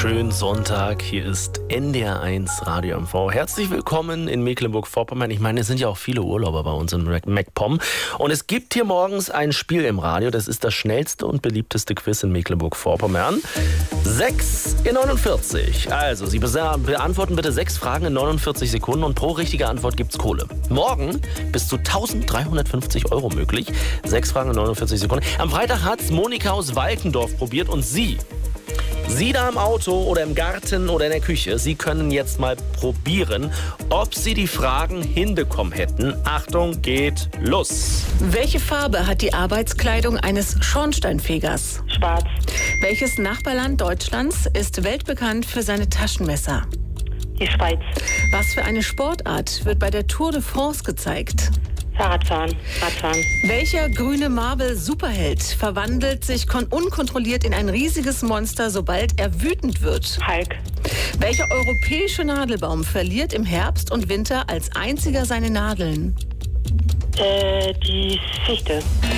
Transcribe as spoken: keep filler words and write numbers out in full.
Schönen Sonntag, hier ist N D R eins Radio M V. Herzlich willkommen in Mecklenburg-Vorpommern. Ich meine, es sind ja auch viele Urlauber bei uns in MacPom. Und es gibt hier morgens ein Spiel im Radio, das ist das schnellste und beliebteste Quiz in Mecklenburg-Vorpommern. sechs in neunundvierzig. Also, Sie beantworten bitte sechs Fragen in neunundvierzig Sekunden und pro richtige Antwort gibt's Kohle. Morgen bis zu eintausenddreihundertfünfzig Euro möglich. Sechs Fragen in neunundvierzig Sekunden. Am Freitag hat's Monika aus Walkendorf probiert und Sie... Sie da im Auto oder im Garten oder in der Küche, Sie können jetzt mal probieren, ob Sie die Fragen hinbekommen hätten. Achtung, geht los. Welche Farbe hat die Arbeitskleidung eines Schornsteinfegers? Schwarz. Welches Nachbarland Deutschlands ist weltbekannt für seine Taschenmesser? Die Schweiz. Was für eine Sportart wird bei der Tour de France gezeigt? Fahrradfahren. Radfahren. Welcher grüne Marvel-Superheld verwandelt sich kon- unkontrolliert in ein riesiges Monster, sobald er wütend wird? Hulk. Welcher europäische Nadelbaum verliert im Herbst und Winter als einziger seine Nadeln? Äh, die Fichte.